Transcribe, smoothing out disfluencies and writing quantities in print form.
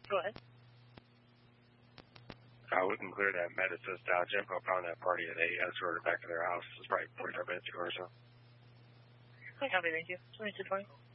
Go ahead. We can clear that med assist out. Jimco found that party at 8. I escorted back to their house. It's probably 45 minutes ago or so. Okay, thank you. 2220.